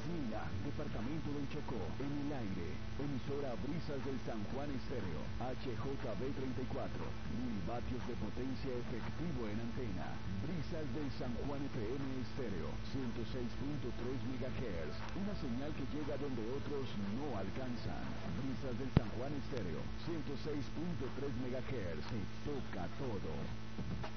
China, departamento del Chocó, en el aire, emisora Brisas del San Juan Estéreo, HJB 34, 1000 vatios de potencia efectivo en antena, Brisas del San Juan FM Estéreo, 106.3 MHz, una señal que llega donde otros no alcanzan. Brisas del San Juan Estéreo, 106.3 MHz, se toca todo.